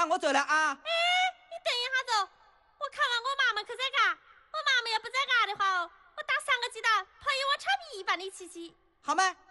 我走了啊。 哎，你等一下子哦，我看完我妈妈可在家，我妈妈要不在家的话哦，我打3个鸡蛋，泡一碗炒米饭你吃吃。 好吗？